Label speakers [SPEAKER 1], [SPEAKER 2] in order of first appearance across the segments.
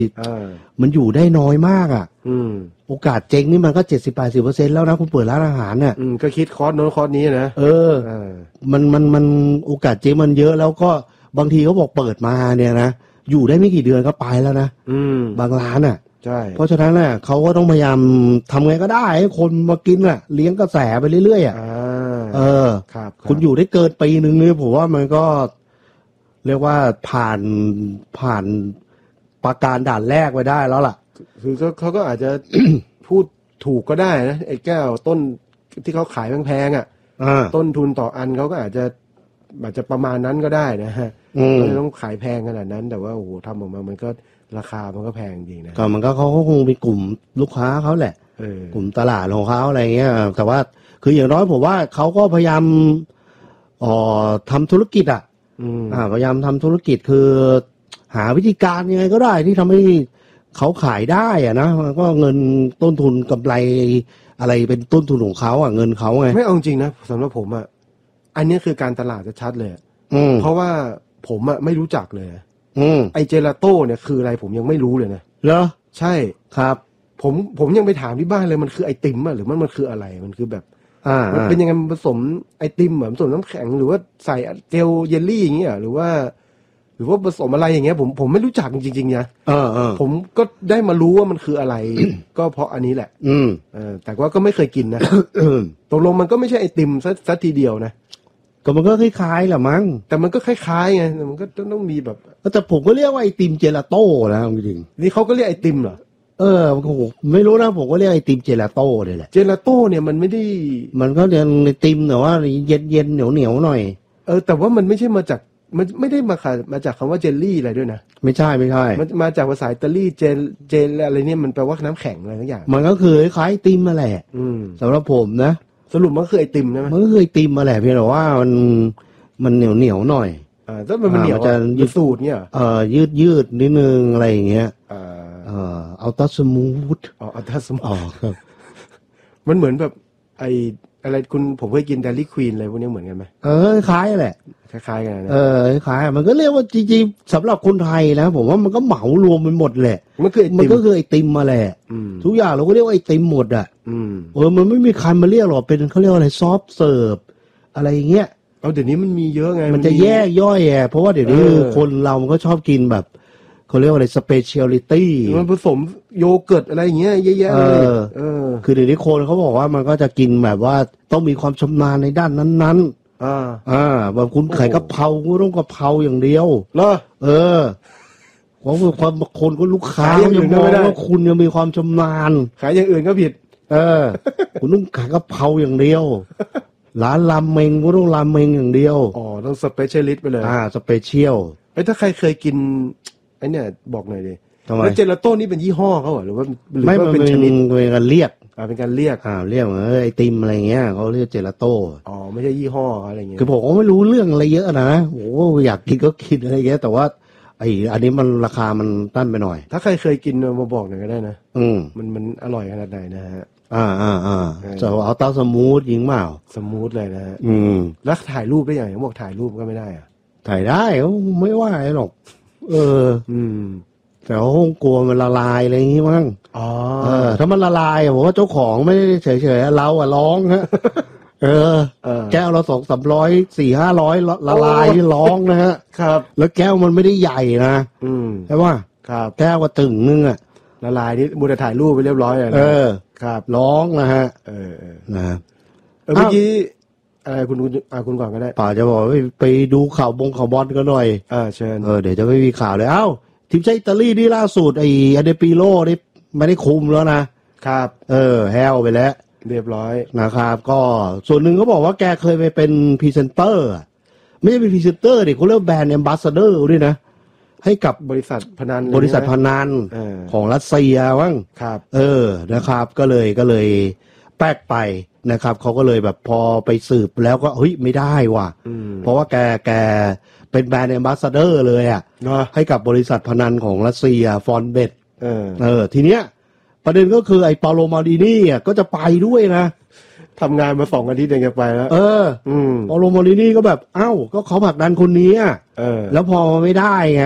[SPEAKER 1] มันอยู่ได้น้อยมากอ่ะโอกาสเจ๊งนี่มันก็ 70-80% แล้วนะคุณเปิดร้านอาหารเนี่ย
[SPEAKER 2] ก็คิดคอร์สโน้นคอร์สนี้นะ
[SPEAKER 1] มันโอกาสเจ๊งมันเยอะแล้วก็บางทีเขาบอกเปิดมาเนี่ยนะอยู่ได้ไม่กี่เดือนก็ไปแล้วนะบางร้านอ่ะ
[SPEAKER 2] ใช่
[SPEAKER 1] เพราะฉะนั้นน่ะเขาก็ต้องพยายามทำไงก็ได้ให้คนมากินอ่ะเลี้ยงกระแสไปเรื่อยๆอ่ะ
[SPEAKER 2] ครับ
[SPEAKER 1] คุณอยู่ได้เกินปีนึงเนี่ยผมว่ามันก็เรียกว่าผ่านประการด่านแรกไปได้แล้วล่ะ
[SPEAKER 2] คือเขาก็อาจจะ พูดถูกก็ได้นะไอ้แก้วต้นที่เขาขายแพงๆอ่ะต้นทุนต่ออันเขาก็อาจจะประมาณนั้นก็ได้นะฮะไม่ต้องขายแพงขนาดนั้นแต่ว่าโอ้โหทำออกมามันก็ราคามันก็แพงจริงนะ
[SPEAKER 1] ก็มันก็เขาคงมีกลุ่มลูกค้าเขาแหละกลุ่มตลาดของเขาอะไรเงี้ยแต่ว่าคืออย่างน้อยผมว่าเขาก็พยายามทำธุรกิจพยายามทำธุรกิจคือหาวิธีการยังไงก็ได้ที่ทำให้เขาขายได้อะนะมันก็เงินต้นทุนกำไรอะไรเป็นต้นทุนของเขาเงินเขาไง
[SPEAKER 2] ไม่เอาจริงนะสำหรับผมอันนี้คือการตลาดจะชัดเลยเพราะว่าผมไม่รู้จักเลยไอเจลาโต้เนี่ยคืออะไรผมยังไม่รู้เลยนะ
[SPEAKER 1] เหรอ
[SPEAKER 2] ใช่
[SPEAKER 1] ครับ
[SPEAKER 2] ผมยังไปถามที่บ้านเลยมันคือไอติมหรือมันคืออะไรมันคือแบบมันเป็นยังไงผสมไอติมผสมน้ำแข็งหรือว่าใส่เจลเยลลี่อย่างเงี้ยหรือว่าผสมอะไรอย่างเงี้ยผมไม่รู้จักจริงๆนะผมก็ได้มารู้ว่ามันคืออะไร ก็เพราะอันนี้แหละแต่ว่าก็ไม่เคยกินนะตกลงมันก็ไม่ใช่ไอติมซะทีเดียวนะ
[SPEAKER 1] ก็มันก็คล้ายๆแหละมั้ง
[SPEAKER 2] แต่มันก็คล้ายๆไงมันก็ต้องมีแบบ
[SPEAKER 1] แต่ผมก็เรียกว่าไอติมเจลาโต้นะจริง
[SPEAKER 2] ๆนี่เขาก็เรียกไอติมเหรอ
[SPEAKER 1] ไม่รู้นะผมก็เรียกไอติมเจลาโต้เลยแหละ
[SPEAKER 2] เจลาโต้เนี่ยมันไม่ได้
[SPEAKER 1] มันก็เรียกไอติมแต่ว่าเย็นๆเหนียวๆหน่อย
[SPEAKER 2] แต่ว่ามันไม่ใช่มาจากมันไม่ได้มาจากคำว่าเจลลี่อะไรด้วยนะ
[SPEAKER 1] ไม่ใช่
[SPEAKER 2] มันมาจากภาษาอิตาลีเจลอะไรเนี่ยมันแปลว่าน้ำแข็งอะไรทุกอย่าง
[SPEAKER 1] มันก็คือคล้ายไอติมมาแหละสำหรับผมนะ
[SPEAKER 2] สรุปมันคือไอติมใช่ไหม
[SPEAKER 1] มันก็คือไอติมมาแหละเพียงแต่ว่ามันเหนียวหน่อย
[SPEAKER 2] ถ้ามันเหนียวจะยืดสูตรเนี่ย
[SPEAKER 1] ยืดนิดนึงอะไรอย่างเงี้ยเอาตัสมูท
[SPEAKER 2] เอาตัสมูทครับมันเหมือนแบบไออะไรผมเคยกินเดลี่ควีนอะไรพวกนี้เหมือนกันไหม
[SPEAKER 1] คล้ายแหละ
[SPEAKER 2] คล้ายกันนะ
[SPEAKER 1] คล้ายมันก็เรียกว่าจริงๆสำหรับคนไทยนะผมว่ามันก็เหมารวมไปหมดแหละ
[SPEAKER 2] มันก็
[SPEAKER 1] คือไอติมมาแหละทุกอย่างเราก็เรียกว่าไอติมหมดมันไม่มีใครมาเรียกหรอกเป็นเขาเรียกว่าอะไรซอฟต์เสิร์ฟอะไรอย่างเงี้ย
[SPEAKER 2] เดี๋ยวนี้มันมีเยอะไง
[SPEAKER 1] มันจะแยกย่อยเพราะว่าเดี๋ยวนี้คนเรามันก็ชอบกินแบบเขาเรียกว่าอะไรสเปเชียลิตี้
[SPEAKER 2] มันผสมโยเกิร์ตอะไรอย่างเงี้ยเยอะแยะเลย
[SPEAKER 1] คือเดี๋ยวนี้คนเขาบอกว่ามันก็จะกินแบบว่าต้องมีความชำนาญในด้านนั้นแบบคุณขายกะเพราก็ต้องกะเพราอย่างเดียว
[SPEAKER 2] เหรอ
[SPEAKER 1] ความคนก็ลูกค้ายังมองว่าคุณยังมีความชำนาญ
[SPEAKER 2] ขายอย่างอื่นก็ผิด
[SPEAKER 1] คุณต้องขายกะเพราอย่างเดียวร้านรามเมงก็ต้องรามเมงอย่างเดียว
[SPEAKER 2] ต้องสเปเชียลิสต์ไปเลย
[SPEAKER 1] สเปเชียล
[SPEAKER 2] ถ้าใครเคยกินไอ้เนี่ยบอกหน่อยดิแล้วเจลาโต้นี่เป็นยี่ห้อเขาหรือว่า
[SPEAKER 1] เป็นชนิดเป็นการเรียก
[SPEAKER 2] เป็นการเรียก
[SPEAKER 1] เรียกเหมือนไอติมอะไรเงี้ยเขาเรียกเจลาโต้
[SPEAKER 2] ไม่ใช่ยี่ห้ออะไรเงี้ย
[SPEAKER 1] คือผมก็ไม่รู้เรื่องอะไรเยอะนะโอ้อยากกินก็กินอะไรเงี้ยแต่ว่าอันนี้มันราคามันตั้นไปหน่อย
[SPEAKER 2] ถ้าใครเคยกินมาบอกหน่อยก็ได้นะมันอร่อยขนาดไหนนะฮะ
[SPEAKER 1] จะเอาเต้าสมูทยิงเปล่า
[SPEAKER 2] สมูทเลยนะฮะแล้วถ่ายรูปได้อย่างบอกถ่ายรูปก็ไม่ได้
[SPEAKER 1] ถ่ายได้ไม่ว่าหรอกแต่ห้องกลัวมันละลายอะไรอย่างงี้มั้งถ้ามันละลายผมว่าเจ้าของไม่ได้เฉยๆเราร้องฮะแก้วเรา200-300 400-500ละลายร้องนะฮะ
[SPEAKER 2] ครับ
[SPEAKER 1] แล้วแก้วมันไม่ได้ใหญ่นะใช่ป่ะ
[SPEAKER 2] ครับ
[SPEAKER 1] แก้วก็ตึงนึง
[SPEAKER 2] ละลายนี่มูจะถ่ายรูปไปเรียบร้อยเลย
[SPEAKER 1] ครับร้องนะฮะนะ
[SPEAKER 2] เมื่อกี้อะไรคุณก่อนก็ได้
[SPEAKER 1] ป่าจะบอกไปดูข่าวบอลกันหน่อย
[SPEAKER 2] เชิญ
[SPEAKER 1] เดี๋ยวจะไม่มีข่าวเลยทีมชาติอิตาลีนี่ล่าสุดไอ้อเดปิโลนี่ไม่ได้คุมแล้วนะครับแฮวไปแล้ว
[SPEAKER 2] เรียบร้อย
[SPEAKER 1] นะครับก็ส่วนหนึ่งเขาบอกว่าแกเคยไปเป็นพรีเซนเตอร์ไม่ใช่เป็นพรีเซนเตอร์ดิเขาเรียกแบรนด์แอมบาสเดอร์ด้วยนะให้กับบ
[SPEAKER 2] ริษัทพนัน
[SPEAKER 1] ของรัสเซียมั้ง
[SPEAKER 2] ครับ
[SPEAKER 1] นะครับก็เลยแป๊กไปนะครับเขาก็เลยแบบพอไปสืบแล้วก็เฮ้ยไม่ได้ว่ะเพราะว่าแกเป็นแบรนด์แอมบาสเดอร์เลยให้กับบริษัทพนันของรัสเซียฟอนเบตทีเนี้ยประเด็นก็คือไอ้เปาโลมาดินี่ก็จะไปด้วยนะ
[SPEAKER 2] ทำงานมา2 อาทิตย์เองจะไปแล้ว
[SPEAKER 1] เปาโลมาดินี่ก็แบบก็เขาผลักดันคนนี้แล้วพอไม่ได้ไง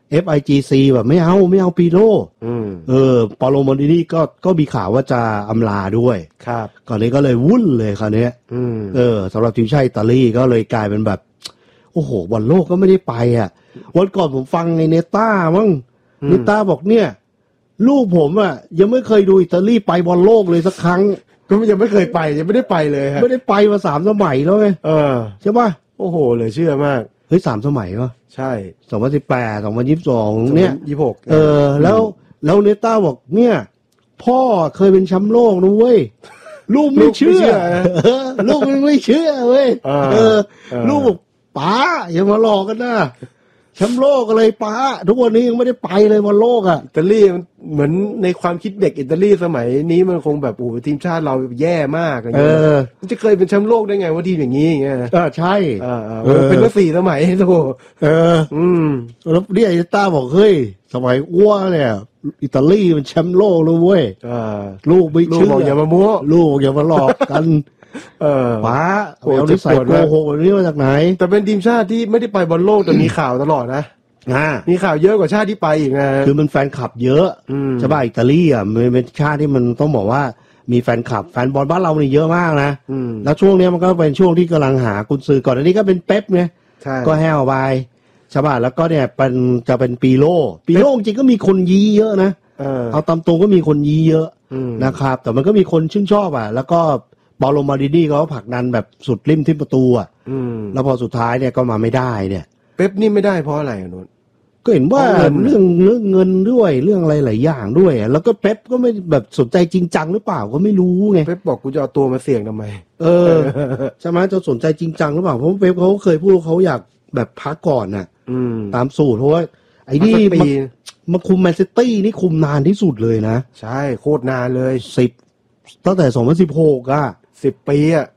[SPEAKER 1] FIGC แบบไม่เอาปีโลปาโลมอนดินี่ก็มีข่าวว่าจะอำลาด้วย
[SPEAKER 2] ครับ
[SPEAKER 1] ก่อนนี้ก็เลยวุ่นเลยคราวนี้สำหรับทีมชาติอิตาลีก็เลยกลายเป็นแบบโอ้โหบอลโลกก็ไม่ได้ไปอ่ะวันก่อนผมฟังไอ้เนต้ามั้งเนต้าบอกเนี่ยลูกผมอ่ะยังไม่เคยดูอิตาลีไปบอลโลกเลยสักครั้ง
[SPEAKER 2] ก็ยังไม่เคยไปยังไม่ได้ไปเลยฮะ
[SPEAKER 1] ไม่ได้ไปมา3 สมัยแล้วไงใช่ป่ะ
[SPEAKER 2] โอ้โหเหลือเชื่อมาก
[SPEAKER 1] เฮ้ย3 สมัยป่ะ
[SPEAKER 2] ใช่
[SPEAKER 1] 2018 2022เนี่ย
[SPEAKER 2] 26
[SPEAKER 1] แล้วเนต้าบอกเนี่ยพ่อเคยเป็นแชมป์โลกนะเว้ยลูกไม่เชื่อลูกไม่เชื่อเว้ยลูกบอกป๋าอย่ามาหลอกกันนะแชมป์โลกอะไรป๋าทุกวันนี้ยังไม่ได้ไปเลยบอลโลกอ่ะ
[SPEAKER 2] อิตาลีเหมือนในความคิดเด็กอิตาลีสมัยนี้มันคงแบบโอ้ทีมชาติเราแย่มากอะไรเงี้ยมันจะเคยเป็นแชมป์โลกได้ไงว่าทีมอย่างนี้อย่างเงี้ย
[SPEAKER 1] ใช่
[SPEAKER 2] เป็นมา4 สมัยโธ่
[SPEAKER 1] แล้วเนี่ยไอ้ต้าบอกเฮ้ยสมัยอ้วเนี่ยอิตาลีมันแชมป์โลกเลยเว้ยลูกไม่เชื่อ
[SPEAKER 2] อย่ามามั่ว
[SPEAKER 1] ลูกอย่ามาหลอกกันป๋าเอานิสัยโกหกแบบนี้มาจากไหน
[SPEAKER 2] แต่เป็นทีมชาติที่ไม่ได้ไปบอลโลกแต่มีข่าวตลอดนะมีข่าวเยอะกว่าชาติที่ไปอีกนะ
[SPEAKER 1] คือมันแฟนคลับเยอะใช่ป่ะอิตาลีอ่ะมันเป็นชาติที่มันต้องบอกว่ามีแฟนคลับแฟนบอลบ้านเรานี่เยอะมากนะแล้วช่วงนี้มันก็เป็นช่วงที่กำลังหากุญซือก่อนอันนี้ก็เป็นเป๊ปไงก็แห้วไปใช่ป่ะแล้วก็เนี่ยจะเป็นปีโลจริงก็มีคนยี้เยอะนะเอาตามตรงก็มีคนยี้เยอะนะครับแต่มันก็มีคนชื่นชอบอ่ะแล้วก็ปาโลมาดินี่เขาผลักดันแบบสุดริมที่ประตูอ่ะแล้วพอสุดท้ายเนี่ยก็มาไม่ได้เนี่ย
[SPEAKER 2] เป๊ปนี่ไม่ได้เพราะอะไรนุน
[SPEAKER 1] ก็เห็นว่าเรื่องเงินด้วยเรื่องอะไรหลายอย่างด้วยแล้วก็เป๊ปก็ไม่แบบสนใจจริงจังหรือเปล่าก็ไม่รู้ไง
[SPEAKER 2] เป๊ปบอกกูจะเอาตัวมาเสี่ยงทำไม
[SPEAKER 1] ใช่ไหมจะสนใจจริงจังหรือเปล่าเพราะเป๊ปเขาเคยพูดเขาอยากแบบพักก่อนน่ะตามสูตรเพราะว่าไอ้นี่มาคุมแมนซิตี้นี่คุมนานที่สุดเลยนะ
[SPEAKER 2] ใช่โคตรนานเลย
[SPEAKER 1] 10ตั้งแต่2016อ่ะ
[SPEAKER 2] 10 ปีอ่ะ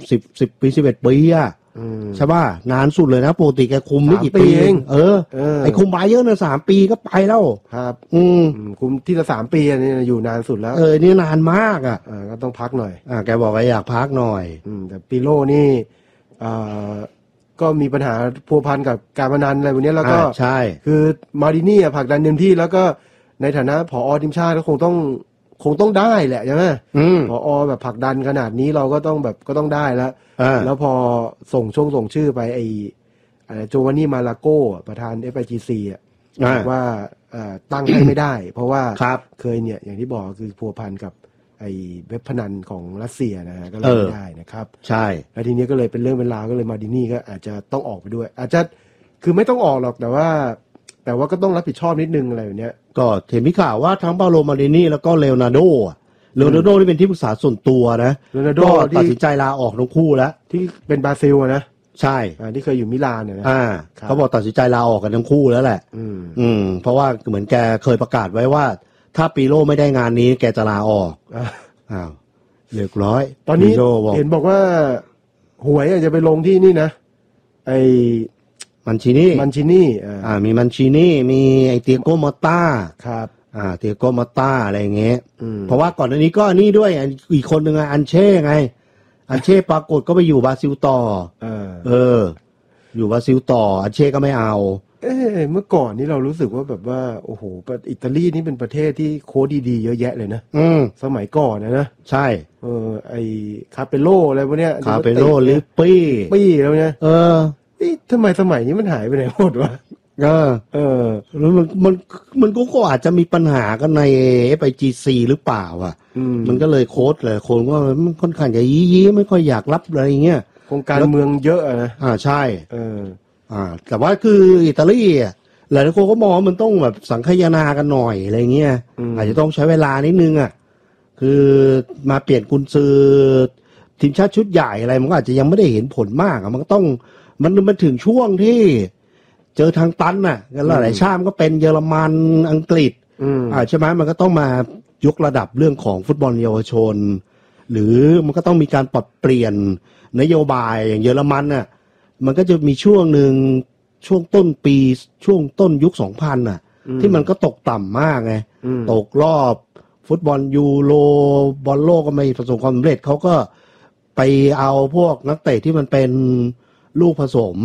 [SPEAKER 1] 10 ปี11 ปีอ่ะใช่ป่ะนานสุดเลยนะปกติแกคุมไม่กี่ปีเองไอ้คุมบาเยิร์นน่ะ3 ปีก็ไปแล้ว
[SPEAKER 2] ครับคุมที่ละ3 ปีนี่อยู่นานสุดแล้ว
[SPEAKER 1] นี่นานมากอ่ะ
[SPEAKER 2] ก็ต้องพักหน่อย
[SPEAKER 1] แกบอกว่าอยากพักหน่อย
[SPEAKER 2] แต่ปิโลนี่ก็มีปัญหาพัวพันกับการพนันอะไรพวกนี้แล้วก็
[SPEAKER 1] ใช่
[SPEAKER 2] คือมาดินี่ผลักดันเต็มที่แล้วก็ในฐานะผอ.ทีมชาติก็คงต้องได้แหละใช่ไหมผอ.แบบผลักดันขนาดนี้เราก็ต้องแบบก็ต้องได้แล้วพอส่งชื่อไปไอ้โจวานนี่มาลาโก้ประธาน FIGC อ่ะบอกว่าตั้งให้ไม่ได้เพราะว่าเคยเนี่ยอย่างที่บอกคือพัวพันกับไอ้เว็บพนันของรัสเซียนะฮะก็เลยไม่ได้นะครับ
[SPEAKER 1] ใช่
[SPEAKER 2] แล้วทีนี้ก็เลยเป็นเรื่องเป็นราวก็เลยมาดินี่ก็อาจจะต้องออกไปด้วยอาจจะคือไม่ต้องออกหรอกแต่ว่าก็ต้องรับผิดชอบนิดนึงอะไรแบบเนี้ย
[SPEAKER 1] ก็เห็นมีข่าวว่าทั้งปาโลมาดินี่แล้วก็เลโอนาร์โดนี่เป็นที่ปรึกษาส่วนตัวนะก็ตัดสินใจลาออกทั้งคู่แล้ว
[SPEAKER 2] ที่เป็นบราซิลนะ
[SPEAKER 1] ใช่
[SPEAKER 2] ที่เคยอยู่มิลานเนี่ยนะ
[SPEAKER 1] เขาบอกตัดสินใจลาออกกันทั้งคู่แล้วแหละเพราะว่าเหมือนแกเคยประกาศไว้ว่าถ้าปีโลไม่ได้งานนี้แกจะลาออกเรียบร้อย
[SPEAKER 2] ตอนนี้เห็นบอกว่าหวยอาจจะไปลงที่นี่นะไอ
[SPEAKER 1] มันชินี่มีมันชินี่มีไอเตียโกมอต้า
[SPEAKER 2] ครับ
[SPEAKER 1] เตียโกมอต้าอะไรอย่างเงี้ยเพราะว่าก่อนหน้านี้ก็นี่ด้วยอีกคนหนึ่งอันเช่ไงอันเช่ปรากฏก็ไปอยู่บราซิลต่ออยู่บราซิลต่ออันเช่ก็ไม่เอา
[SPEAKER 2] เมื่อก่อนนี้เรารู้สึกว่าแบบว่าโอ้โหอิตาลีนี่เป็นประเทศที่โค้ดดีๆเยอะแยะเลยนะสมัยก่อนนะ
[SPEAKER 1] ใช่
[SPEAKER 2] ไอคาเปโลอะไรพวกเนี้ย
[SPEAKER 1] คาเปโลลิปปี้
[SPEAKER 2] แล้วเนี่ยทำไมสมัยนี้มันหายไปไหนหมดวะ
[SPEAKER 1] แล้วมันก็อาจจะมีปัญหากันใน FIGC หรือเปล่าอ่ะมันก็เลยโค้ดเลยคนว่ามันค่อนข้างจะยี้ไม่ค่อยอยากรับอะไรอย่างเงี้ย
[SPEAKER 2] โครงการเมืองเยอะนะ
[SPEAKER 1] ใช่แต่ว่าคืออิตาลีหลายคนก็มองว่ามันต้องแบบสังคายนากันหน่อยอะไรเงี้ยอาจจะต้องใช้เวลานิดนึงอ่ะคือมาเปลี่ยนกุญซือทีมชาติชุดใหญ่อะไรมันก็อาจจะยังไม่ได้เห็นผลมากมันก็ต้องมันถึงช่วงที่เจอทางตันน่ะกันหลายชาติก็เป็นเยอรมันอังกฤษใช่ไหมมันก็ต้องมายกระดับเรื่องของฟุตบอลเยาวชนหรือมันก็ต้องมีการปรับเปลี่ยนนโยบายอย่างเยอรมันน่ะมันก็จะมีช่วงหนึ่งช่วงต้นปีช่วงต้นยุค 2000 น่ะที่มันก็ตกต่ำมากไงตกรอบฟุตบอลยูโรบอลโลกก็ไม่ประสบความสำเร็จเขาก็ไปเอาพวกนักเตะที่มันเป็นลูกผสมอ่ะ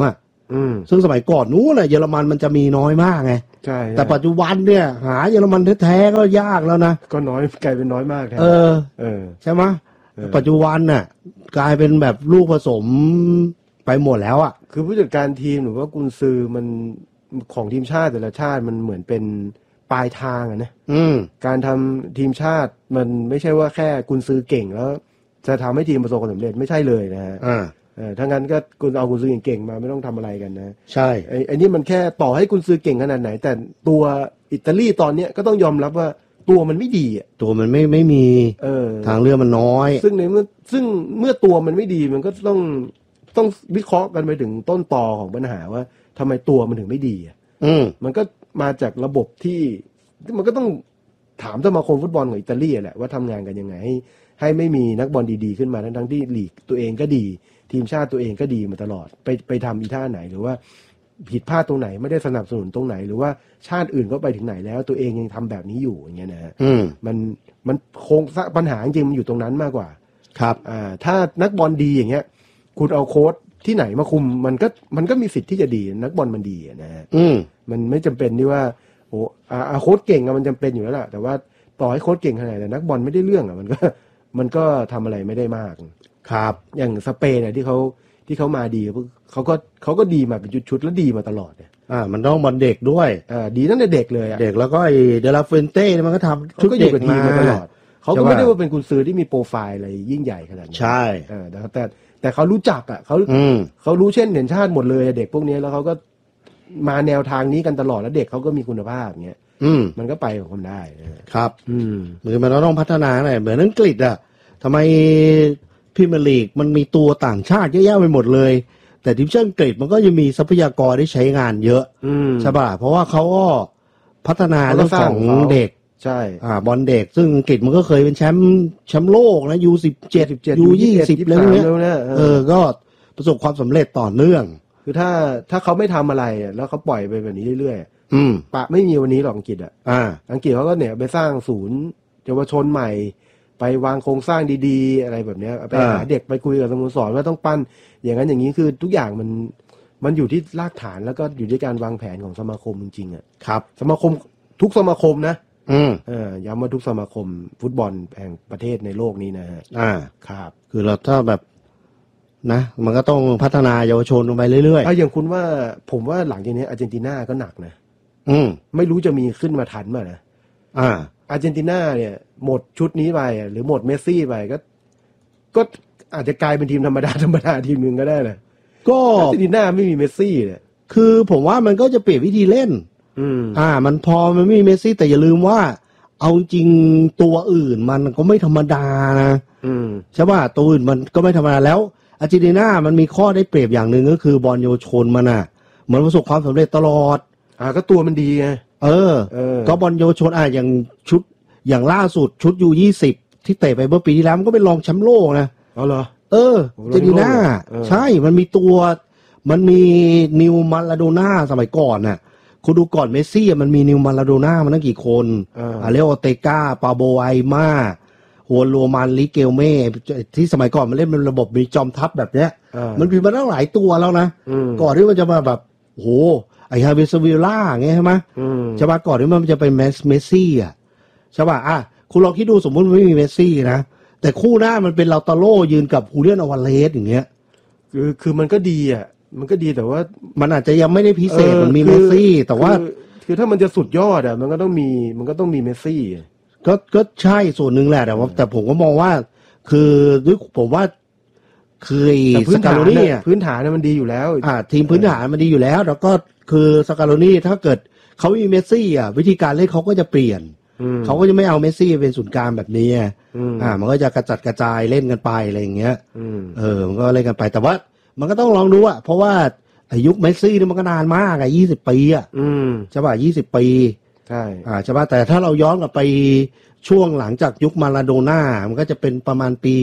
[SPEAKER 1] ซึ่งสมัยก่อนนู้นเยอรมันมันจะมีน้อยมากไง
[SPEAKER 2] ใช่
[SPEAKER 1] แต่ปัจจุบันเนี่ยหาเยอรมันแท้ๆก็ยากแล้วนะ
[SPEAKER 2] ก็น้อยกลายเป็นน้อยมาก
[SPEAKER 1] ใช่ไหมปัจจุบันน่ะกลายเป็นแบบลูกผสมไปหมดแล้วอ่ะ
[SPEAKER 2] คือผู้จัดการทีมหรือว่ากุนซือมันของทีมชาติแต่ละชาติมันเหมือนเป็นปลายทางอะนะการทำทีมชาติมันไม่ใช่ว่าแค่กุนซือเก่งแล้วจะทำให้ทีมประสบความสำเร็จไม่ใช่เลยนะฮะถ้างั้นก็คุณเอากุนซือเก่งมาไม่ต้องทำอะไรกันนะ
[SPEAKER 1] ใช่
[SPEAKER 2] ไอ้นี่มันแค่ต่อให้กุนซือเก่งขนาดไหนแต่ตัวอิตาลีตอนเนี้ยก็ต้องยอมรับว่าตัวมันไม่ดีอ่ะ
[SPEAKER 1] ตัวมันไม่มีทางเลือกมันน้อย
[SPEAKER 2] ซึ่งเมื่อตัวมันไม่ดีมันก็ต้องวิเคราะห์กันไปถึงต้นตอของปัญหาว่าทำไมตัวมันถึงไม่ดีอ่ะมันก็มาจากระบบที่มันก็ต้องถามสมาคมฟุตบอลของอิตาลีแหละว่าทำงานกันยังไงให้ไม่มีนักบอลดีๆขึ้นมาทั้งที่ลีกตัวเองก็ดีทีมชาติตัวเองก็ดีมาตลอดไปทำอีท่าไหนหรือว่าผิดพลาดตรงไหนไม่ได้สนับสนุนตรงไหนหรือว่าชาติอื่นก็ไปถึงไหนแล้วตัวเองยังทำแบบนี้อยู่อย่างเงี้ยนะฮะมันโครงสร้างปัญหาจริงๆมันอยู่ตรงนั้นมากกว่า
[SPEAKER 1] ครับ
[SPEAKER 2] ถ้านักบอลดีอย่างเงี้ยคุณเอาโค้ชที่ไหนมาคุมมันก็มีสิทธิ์ที่จะดีนักบอลมันดีนะฮะมันไม่จำเป็นที่ว่าโอ้โค้ชเก่งมันจำเป็นอยู่แล้วแหละแต่ว่าต่อให้โค้ชเก่งขนาดไหนแต่นักบอลไม่ได้เรื่องมันก็ทำอะไรไม่ได้มาก
[SPEAKER 1] ครับ
[SPEAKER 2] อย่างสเปนเนี่ยที่เขามาดีเขาก็ดีมาเป็นชุดแล้วดีมาตลอดเนี่ย
[SPEAKER 1] มันต้องบอลเด็กด้วย
[SPEAKER 2] ดีตั้งแต่เด็กเลย
[SPEAKER 1] เด็กแล้วก็ไอเดลาเฟนเต้มันก็ทำชุดเด็กมา
[SPEAKER 2] ตลอดเขาก็ไม่ได้ว่าเป็นกุนซือที่มีโปรไฟล์อะไรยิ่งใหญ่ขนาดนั้น
[SPEAKER 1] ใช่
[SPEAKER 2] แต่เขารู้จักเขารู้เช่นเห็นชาติหมดเลยเด็กพวกนี้แล้วเขาก็มาแนวทางนี้กันตลอดแล้วเด็กเขาก็มีคุณภาพเงี้ยมันก็ไปของคนได้
[SPEAKER 1] ครับเหมือนมันต้องพัฒนาหน่อยเหมือนอังกฤษทำไมพรีเมียร์ลีกมันมีตัวต่างชาติเยอะแยะไปหมดเลยแต่ทีมชาติอังกฤษมันก็ยังมีทรัพยากรได้ใช้งานเยอะใช่ป่ะเพราะว่าเขาก็พัฒนาเรื่องของเด็ก
[SPEAKER 2] ใช่
[SPEAKER 1] บอลเด็กซึ่งอังกฤษมันก็เคยเป็นแชมป์โลกนะU17 U20 อะไรพวกนี้ก็ประสบความสำเร็จต่อเนื่อง
[SPEAKER 2] คือถ้าเขาไม่ทำอะไรแล้วเขาปล่อยไปแบบนี้เรื่อยๆปะไม่มีวันนี้หรอกอังกฤษอังกฤษเขาก็เนี่ยไปสร้างศูนย์เยาวชนใหม่ไปวางโครงสร้างดีๆอะไรแบบนี้ไปหาเด็กไปคุยกับสโมสรว่าต้องปั้นอย่างนั้นอย่างนี้คือทุกอย่างมันอยู่ที่รากฐานแล้วก็อยู่ที่การวางแผนของสมาคมจริงๆ
[SPEAKER 1] ครับ
[SPEAKER 2] สมาคมทุกสมาคมนะย้ำว่าทุกสมาคมฟุตบอลแห่งประเทศในโลกนี้นะฮะครับ
[SPEAKER 1] คือเราถ้าแบบนะมันก็ต้องพัฒนาเยาวชนลงไปเรื่อย
[SPEAKER 2] ๆอย่างคุณว่าผมว่าหลังจากนี้อาร์เจนตินาก็หนักนะไม่รู้จะมีขึ้นมาทันมั้ยนะอาร์เจนตินาเนี่ยหมดชุดนี้ไปหรือหมดเมสซี่ไปก็อาจจะกลายเป็นทีมธรรมดาทีมนึงก็ได้นะ
[SPEAKER 1] ก็
[SPEAKER 2] อาร์เจนตินาไม่มีเมสซี่เนี่ย
[SPEAKER 1] คือผมว่ามันก็จะเปลี่ยนวิธีเล่นมันพอมันไม่มีเมสซี่แต่อย่าลืมว่าเอาจริงตัวอื่นมันก็ไม่ธรรมดานะใช่ป่ะตัวอื่นมันก็ไม่ธรรมดาแล้วอาร์เจนตินามันมีข้อได้เปรียบอย่างหนึ่งก็คือบอลเยาวชนมันมันประสบความสำเร็จตลอด
[SPEAKER 2] ก็ตัวมันดีไง
[SPEAKER 1] ก็บอลเยาวชนอย่างล่าสุดชุดU20ที่เตะไปเมื่อปีที่แล้วมันก็เป็นรองแชมป์โลกนะ
[SPEAKER 2] เหรอ
[SPEAKER 1] อาร์เจนตินาใช่มันมีนิวมาราโดน่าสมัยก่อนน่ะคุณดูก่อนเมสซี่มันมีนิวมาราโดน่ามันตั้งกี่คนเลโอเตกาปาโบไอมาโฮโลมันลิเกลเม่ที่สมัยก่อนมันเล่นเป็นระบบมีจอมทัพแบบเนี้ยมันมีมาตั้งหลายตัวแล้วนะก่อนที่มันจะมาแบบโหไอฮาเวสวิลล่าไงใช่ไหมใช่ป่ะก่อนที่มันจะเป็นเมสซี่ใช่ป่ะคุณลองคิดดูสมมติมันไม่มีเมสซี่นะแต่คู่หน้ามันเป็นลาตาโร่ยืนกับฮูเลียนอวาเลสอย่างเงี้ย
[SPEAKER 2] คือมันก็ดีมันก็ดีแต่ว่า
[SPEAKER 1] มันอาจจะยังไม่ได้พิเศษมันมีเมสซี่แต่ว่า
[SPEAKER 2] คือถ้ามันจะสุดยอดมันก็ต้องมีเมสซี่
[SPEAKER 1] ก็ใช่ส่วนหนึ่งแหละแต่ผมก็มองว่าคือด้วยผมว่าคือสกาโลนี่
[SPEAKER 2] พื้นฐานมันดีอยู่แล้ว
[SPEAKER 1] ทีมพื้นฐานมันดีอยู่แล้วแล้วก็คือสกาโลนี่ถ้าเกิดเขามีเมสซี่วิธีการเล่นเขาก็จะเปลี่ยนเขาก็จะไม่เอาเมสซี่เป็นศูนย์กลางแบบนี้มันก็จะกระจัดกระจายเล่นกันไปอะไรอย่างเงี้ยมันก็เล่นกันไปแต่ว่ามันก็ต้องลองดูเพราะว่าอายุเมสซี่นี่มันก็นานมาก20 ปีใช่ป่ะ20 ปี
[SPEAKER 2] ใช่
[SPEAKER 1] ใช่ป่ะแต่ถ้าเราย้อนกลับไปช่วงหลังจากยุคมาราโดน่ามันก็จะเป็นประมาณปี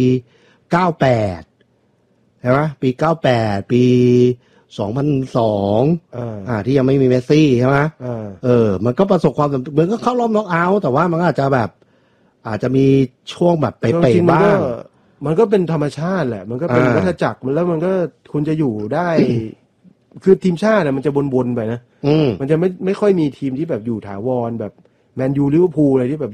[SPEAKER 1] 98ใช่ไหมปี98ปี2002ที่ยังไม่มีเมสซี่ใช่ไหมมันก็ประสบความสำเร็จมันก็เข้ารอบน็อกเอาท์แต่ว่ามันก็อาจจะมีช่วงแบบเป๋ๆบ้าง
[SPEAKER 2] มันก็เป็นธรรมชาติแหละมันก็เป็นวัฏจักรแล้วมันก็คุณจะอยู่ได้คือทีมชาติมันจะวนๆไปนะมันจะไม่ค่อยมีทีมที่แบบอยู่ถาวรแบบแมนยูลิเวอร์พูลอะไรที่แบบ